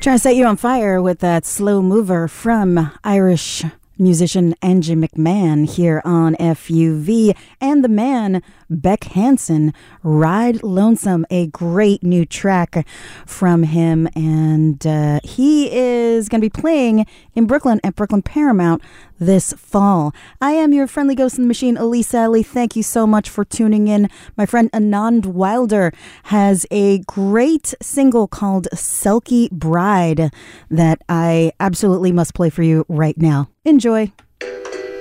Trying to set you on fire with that slow mover from Irish musician Angie McMahon here on FUV, and the man Beck Hansen, Ride Lonesome, a great new track from him, and he is going to be playing in Brooklyn at Brooklyn Paramount this fall. I am your friendly ghost in the machine, Elise Alley. Thank you so much for tuning in. My friend Anand Wilder has a great single called Selkie Bride that I absolutely must play for you right now. Enjoy.